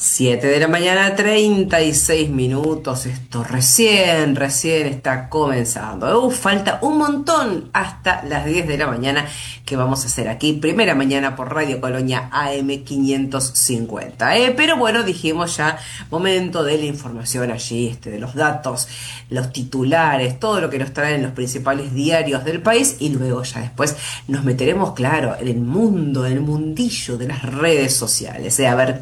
7 de la mañana, 36 minutos. Esto recién está comenzando. Falta un montón hasta las 10 de la mañana que vamos a hacer aquí. Primera mañana por Radio Colonia AM 550. Pero bueno, dijimos ya, momento de la información allí, de los datos, los titulares, todo lo que nos traen los principales diarios del país. Y luego ya después nos meteremos, claro, en el mundo, en el mundillo de las redes sociales. A ver